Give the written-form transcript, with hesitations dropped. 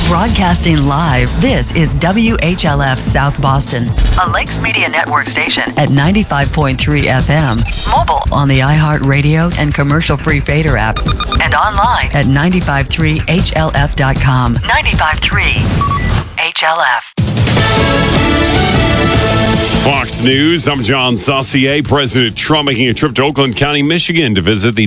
Broadcasting live, this is WHLF South Boston, a Lakes Media Network station at 95.3 FM. Mobile on the iHeartRadio and commercial-free Fader apps, and online at 953HLF.com. 95.3 HLF. Fox News, I'm John Saucier. President Trump making a trip to Oakland County, Michigan to visit the